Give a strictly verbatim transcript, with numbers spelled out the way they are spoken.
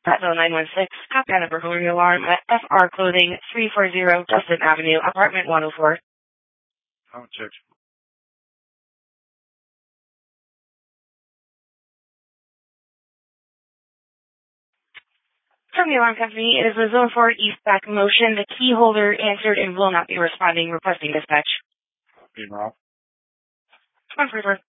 Plateau nine one six, copy on the burglary alarm at F R Clothing, three forty Justin Avenue, apartment one oh four. I'll check. From the alarm company, it is a Zone four East back motion. The key holder answered and will not be responding, requesting dispatch. Be Rob. One for